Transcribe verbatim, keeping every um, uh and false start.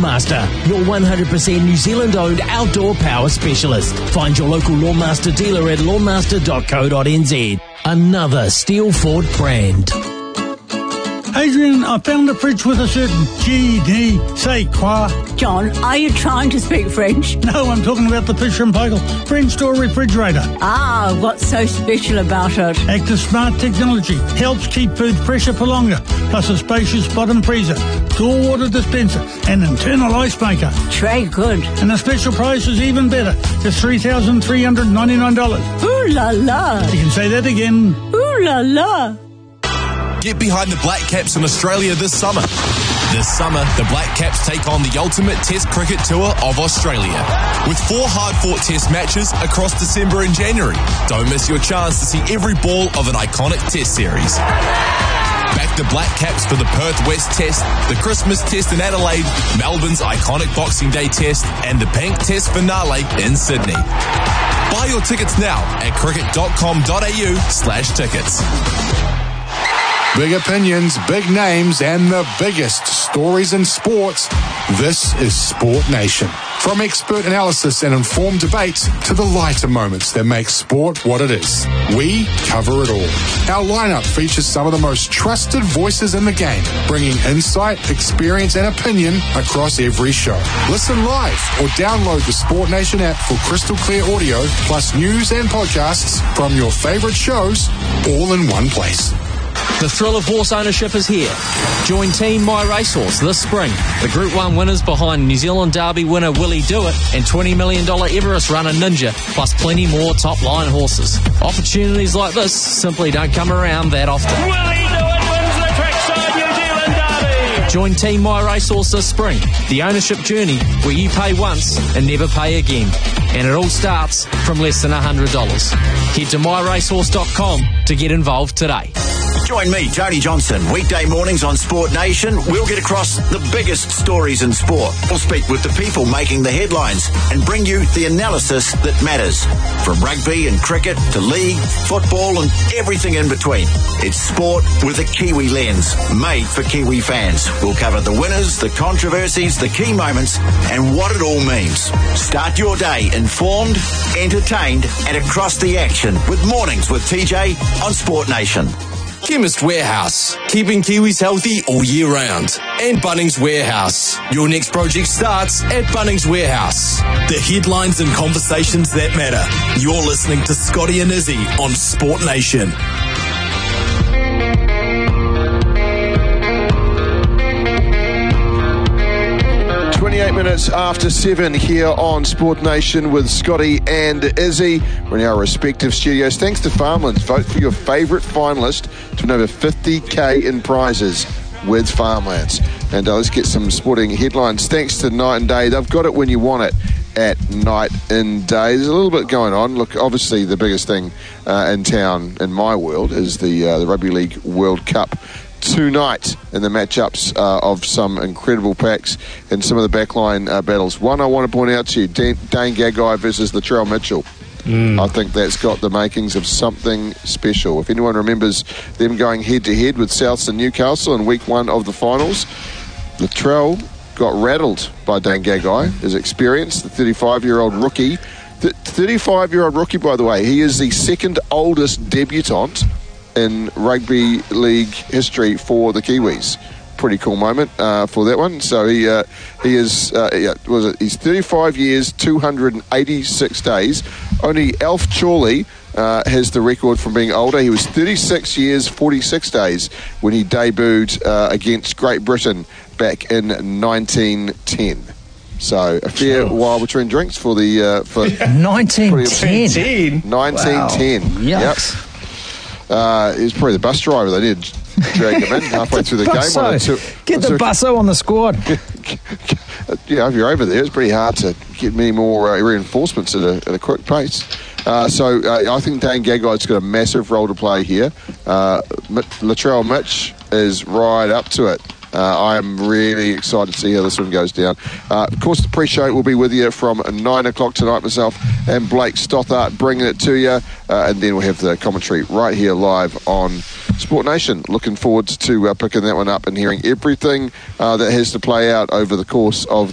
Lawnmaster, your one hundred percent New Zealand-owned outdoor power specialist. Find your local Lawnmaster dealer at lawnmaster dot co dot n z. Another Steel Ford brand. Adrian, I found a fridge with a certain G D, say quoi. John, are you trying to speak French? No, I'm talking about the Fisher and Paykel French door refrigerator. Ah, what's so special about it? Active Smart technology helps keep food fresher for longer, plus a spacious bottom freezer, cool water dispenser, and internal ice maker. Très good. And the special price is even better, just three thousand three hundred ninety-nine dollars. Ooh la la. You can say that again. Ooh la la. Get behind the Black Caps in Australia this summer. This summer, the Black Caps take on the ultimate Test cricket tour of Australia, with four hard-fought Test matches across December and January. Don't miss your chance to see every ball of an iconic Test series. Back the Black Caps for the Perth West Test, the Christmas Test in Adelaide, Melbourne's iconic Boxing Day Test, and the Bank Test finale in Sydney. Buy your tickets now at cricket dot com dot a u slash tickets. Big opinions, big names, and the biggest stories in sports. This is Sport Nation. From expert analysis and informed debates to the lighter moments that make sport what it is, we cover it all. Our lineup features some of the most trusted voices in the game, bringing insight, experience, and opinion across every show. Listen live or download the Sport Nation app for crystal clear audio, plus news and podcasts from your favorite shows, all in one place. The thrill of horse ownership is here. Join Team My Racehorse this spring. The Group one winners behind New Zealand Derby winner Willie Dewitt and twenty million dollars Everest runner Ninja, plus plenty more top-line horses. Opportunities like this simply don't come around that often. Willie Dewitt wins the Trackside New Zealand Derby. Join Team My Racehorse this spring. The ownership journey where you pay once and never pay again. And it all starts from less than one hundred dollars. Head to my racehorse dot com to get involved today. Join me, Tony Johnson, weekday mornings on Sport Nation. We'll get across the biggest stories in sport. We'll speak with the people making the headlines and bring you the analysis that matters. From rugby and cricket to league, football and everything in between. It's sport with a Kiwi lens, made for Kiwi fans. We'll cover the winners, the controversies, the key moments and what it all means. Start your day informed, entertained and across the action with Mornings with T J on Sport Nation. Chemist Warehouse, keeping Kiwis healthy all year round. And Bunnings Warehouse. Your next project starts at Bunnings Warehouse. The headlines and conversations that matter. You're listening to Scotty and Izzy on Sport Nation. twenty-eight minutes after seven here on Sport Nation with Scotty and Izzy. We're in our respective studios. Thanks to Farmlands. Vote for your favourite finalist to win over fifty K in prizes with Farmlands. And uh, let's get some sporting headlines. Thanks to Night and Day. They've got it when you want it at Night and Day. There's a little bit going on. Look, obviously the biggest thing uh, in town, in my world, is the, uh, the Rugby League World Cup tonight in the matchups uh, of some incredible packs and some of the backline uh, battles. One I want to point out to you, Dane, Dane Gagai versus Latrell Mitchell. Mm. I think that's got the makings of something special. If anyone remembers them going head-to-head with Souths and Newcastle in week one of the finals, Latrell got rattled by Dane Gagai, his experience, the thirty-five-year-old rookie. The thirty-five-year-old rookie, by the way, he is the second oldest debutant in rugby league history for the Kiwis. Pretty cool moment uh, for that one. So he uh, he is uh, yeah, was it? He's thirty-five years, two hundred eighty-six days. Only Alf Chorley uh, has the record from being older. He was thirty-six years, forty-six days when he debuted uh, against Great Britain back in nineteen ten. So a fair oh. while between drinks for the uh, for nineteen ten. nineteen ten. Wow. Yep. Uh, he was probably the bus driver. They did drag him in halfway through the busso. game. On a two, get the busso on the squad. Yeah, if you're over there, it's pretty hard to get many more uh, reinforcements at a, at a quick pace. Uh, so uh, I think Dane Gagai's got a massive role to play here. Uh, Latrell Mitch is right up to it. Uh, I am really excited to see how this one goes down. Uh, of course, the pre-show will be with you from nine o'clock tonight. Myself and Blake Stothart bringing it to you. Uh, and then we'll have the commentary right here live on Sport Nation. Looking forward to uh, picking that one up and hearing everything uh, that has to play out over the course of